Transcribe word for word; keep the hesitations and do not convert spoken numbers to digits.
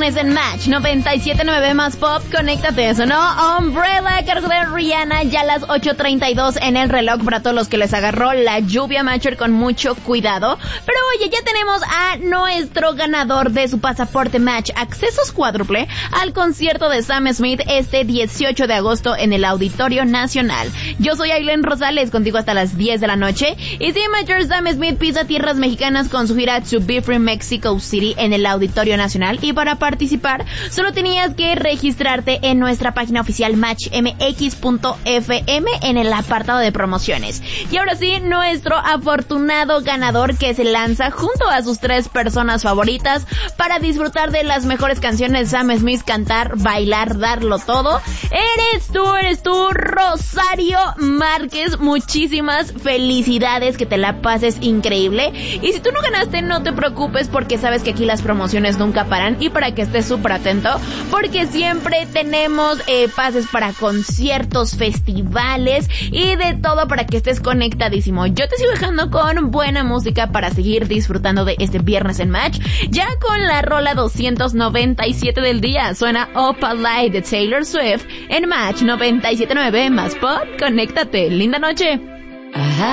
viernes en Match noventa y siete punto nueve más Pop. Conéctate, eso, ¿no? Umbrella, cargo de Rihanna, ya a las ocho treinta y dos en el reloj para todos los que les agarró la lluvia, Matcher, con mucho cuidado. Pero oye, ya tenemos a nuestro ganador de su pasaporte Match, accesos cuádruple al concierto de Sam Smith este dieciocho de agosto en el Auditorio Nacional. Yo soy Aileen Rosales, contigo hasta las diez de la noche. Y sí, Matcher, Sam Smith pisa tierras mexicanas con su gira To Be Free Mexico City en el Auditorio Nacional. Y para participar, solo tenías que registrarte en nuestra página oficial match m x punto f m en el apartado de promociones. Y ahora sí, nuestro afortunado ganador que se lanza junto a sus tres personas favoritas para disfrutar de las mejores canciones de Sam Smith, cantar, bailar, darlo todo. Eres tú, eres tú, Rosario Márquez. Muchísimas felicidades, que te la pases increíble. Y si tú no ganaste, no te preocupes, porque sabes que aquí las promociones nunca paran, y para que estés súper atento, porque siempre tenemos eh, pases para conciertos, festivales y de todo para que estés conectadísimo. Yo te sigo dejando con buena música para seguir disfrutando de este viernes en Match, ya con la rola doscientos noventa y siete del día. Suena Opalite de Taylor Swift en Match noventa y siete punto nueve más Pop. Conéctate, linda noche. Ajá.